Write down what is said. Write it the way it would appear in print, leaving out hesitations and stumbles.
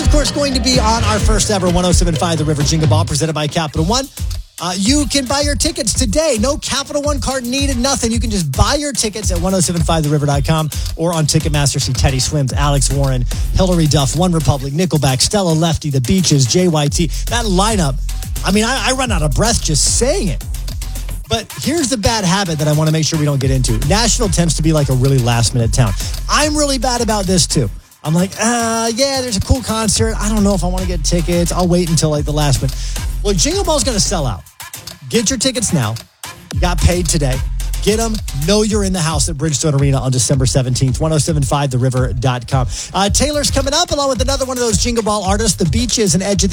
of course, going to be on our first ever 107.5 The River Jingle Ball presented by Capital One. You can buy your tickets today. No Capital One card needed, nothing. You can just buy your tickets at 1075theriver.com or on Ticketmaster. See Teddy Swims, Alex Warren, Hillary Duff, One Republic, Nickelback, Stella Lefty, The Beaches, JYT. That lineup, I mean, I run out of breath just saying it. But here's the bad habit that I want to make sure we don't get into. Nashville tends to be like a really last-minute town. I'm really bad about this, too. I'm like, yeah, there's a cool concert. I don't know if I want to get tickets. I'll wait until like the last minute. Well, Jingle Ball's going to sell out. Get your tickets now. You got paid today. Get them. Know you're in the house at Bridgestone Arena on December 17th. 1075theriver.com. Taylor's coming up along with another one of those Jingle Ball artists. The Beaches and Edge of the